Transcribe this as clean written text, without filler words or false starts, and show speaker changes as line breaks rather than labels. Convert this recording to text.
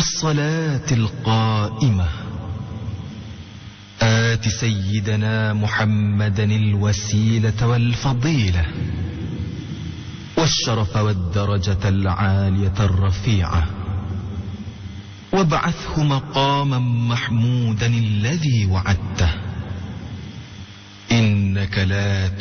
والصلاة القائمة آت سيدنا محمدا الوسيلة والفضيلة والشرف والدرجة العالية الرفيعة وابعثه مقاما محمودا الذي وعدته إنك لا